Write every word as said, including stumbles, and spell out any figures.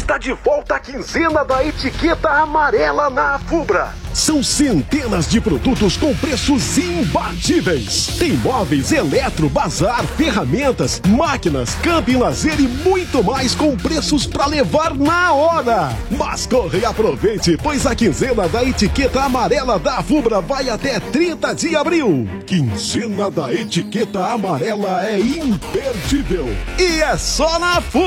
Está de volta a quinzena da etiqueta amarela na Afubra. São centenas de produtos com preços imbatíveis. Tem móveis, eletro, bazar, ferramentas, máquinas, camping, lazer e muito mais com preços para levar na hora. Mas corre e aproveite, pois a quinzena da etiqueta amarela da Afubra vai até trinta de abril. Quinzena da etiqueta amarela é imperdível. E é só na Afubra.